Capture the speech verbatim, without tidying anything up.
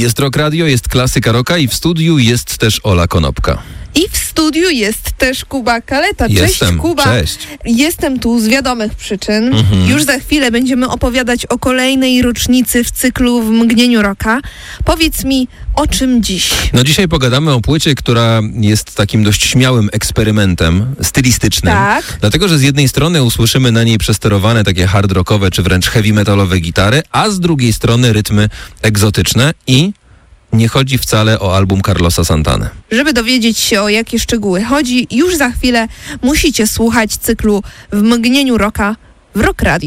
Jest Rock Radio, jest Klasyka Rocka i w studiu jest też Ola Konopka. I w studiu jest też Kuba Kaleta. Cześć, Jestem, Kuba. cześć. Jestem tu z wiadomych przyczyn. Mhm. Już za chwilę będziemy opowiadać o kolejnej rocznicy w cyklu W mgnieniu rocka. Powiedz mi, o czym dziś? No dzisiaj pogadamy o płycie, która jest takim dość śmiałym eksperymentem stylistycznym. Tak. Dlatego, że z jednej strony usłyszymy na niej przesterowane takie hard rockowe czy wręcz heavy metalowe gitary, a z drugiej strony rytmy egzotyczne i nie chodzi wcale o album Carlosa Santany. Żeby dowiedzieć się, o jakie szczegóły chodzi, już za chwilę musicie słuchać cyklu W mgnieniu rocka w Rock Radio.